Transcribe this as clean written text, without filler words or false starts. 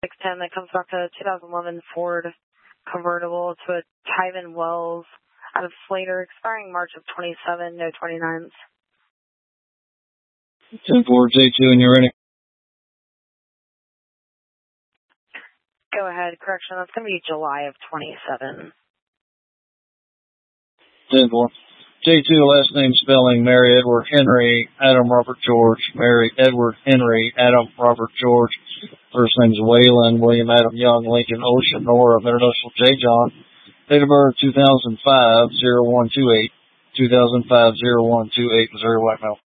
610 that comes back to a 2011 Ford convertible to a Tyven Wells out of Slater, expiring March of 27, no 29s. 10-4, J2, and you're ready. Go ahead. Correction, that's going to be July of 27. 10-4. J2, last name spelling, Mary Edward Henry, Adam Robert George, Mary Edward Henry, Adam Robert George. First name's Waylon, William Adam Young, Lincoln Ocean, Nora, Middle Initial J. John. Date of birth 2005-0128, 2005-0128, Missouri white male.